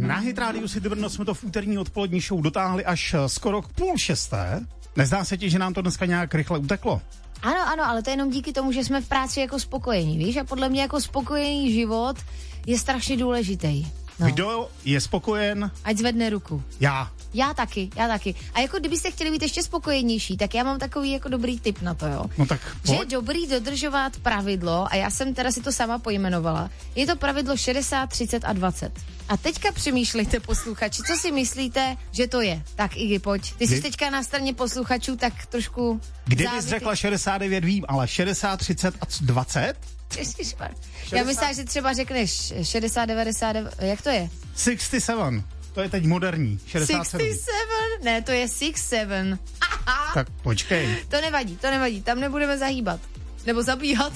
Na Hit Radio City Brno jsme to v úterní odpolední show dotáhli až skoro k 5:30. Nezdá se ti, že nám to dneska nějak rychle uteklo? Ano, ale to je jenom díky tomu, že jsme v práci jako spokojení, víš? A podle mě jako spokojený život je strašně důležitý. No. Kdo je spokojen? Ať zvedne ruku. Já taky. A jako kdybyste chtěli být ještě spokojenější, tak já mám takový jako dobrý tip na to, jo. No tak že je dobrý dodržovat pravidlo, a já jsem teda si to sama pojmenovala. Je to pravidlo 60, 30 a 20. A teďka přemýšlejte, posluchači, co si myslíte, že to je? Tak Iggy, pojď. Ty jsi teďka na straně posluchačů, tak trošku... Kdybys řekla 69, vím, ale 60, 30 a 20? Já myslím, že třeba řekneš 60, 90, jak to je? 67. To je teď moderní. 67. 67? Ne, to je 67. Tak počkej. To nevadí, tam nebudeme zahýbat. Nebo zabíhat.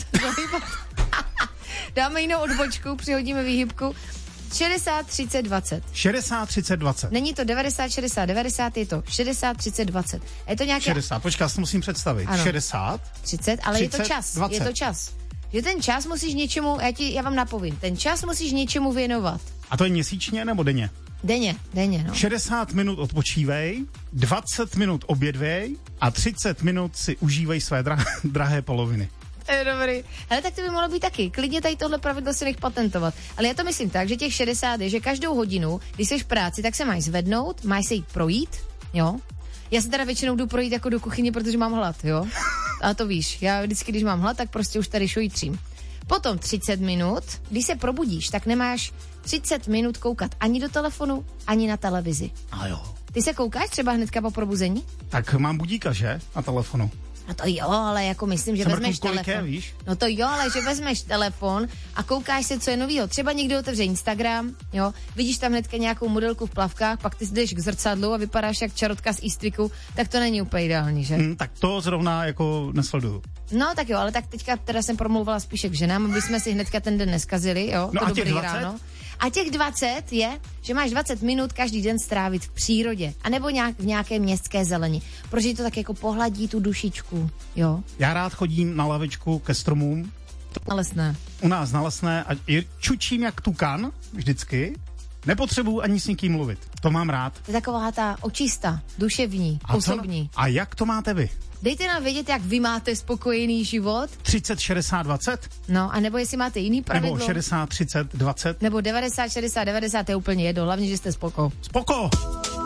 Dáme jinou odbočku, přihodíme výhybku. 60, 30, 20. 60, 30, 20. Není to 90, 60, 90, je to 60, 30, 20. Je to nějaké... 60, počkej, já si musím představit. Ano. 60, 30, ale 30, je to čas. 20. Je to čas. Že ten čas musíš něčemu, já vám napovím, ten čas musíš něčemu věnovat. A to je měsíčně nebo denně? Denně, no. 60 minut odpočívej, 20 minut obědvej a 30 minut si užívej své drahé poloviny. To je dobrý. Ale tak to by mohlo být taky. Klidně tady tohle pravidlo si nech patentovat. Ale já to myslím tak, že těch 60 je, že každou hodinu, když jsi v práci, tak se máš zvednout, máš se jít projít, jo. Já se teda většinou jdu projít jako do kuchyně, protože mám hlad, jo. A to víš, já vždycky, když mám hlad, tak prostě už tady šojítřím. Potom 30 minut, když se probudíš, tak nemáš 30 minut koukat ani do telefonu, ani na televizi. A jo. Ty se koukáš třeba hnedka po probuzení? Tak mám budíka, že? Na telefonu. No to jo, ale jako myslím, že vezmeš telefon. Víš? No to jo, ale že vezmeš telefon a koukáš se, co je novýho. Třeba někdo otevře Instagram, jo, vidíš tam hnedka nějakou modelku v plavkách, pak ty jdeš k zrcadlu a vypadáš jak čarotka z Eastwicku, tak to není úplně ideální, že? Tak to zrovna jako nesleduju. No tak jo, ale tak teďka teda jsem promlouvala spíše k ženám, aby jsme si hnedka ten den neskazili, jo, no to a dobrý těch 20? ráno. A těch 20 je, že máš 20 minut každý den strávit v přírodě, anebo v nějaké městské zeleni, protože to tak jako pohladí tu dušičku, jo. Já rád chodím na lavičku ke stromům. Na Lesné. U nás na Lesné a čučím jak tukan vždycky. Nepotřebuju ani s nikým mluvit. To mám rád. To je taková ta očista, duševní, osobní. A jak to máte vy? Dejte nám vědět, jak vy máte spokojený život. 30, 60, 20? No, a nebo jestli máte jiný pravidlo. Nebo 60, 30, 20? Nebo 90, 60, 90, to je úplně jedno. Hlavně, že jste spoko. Spoko!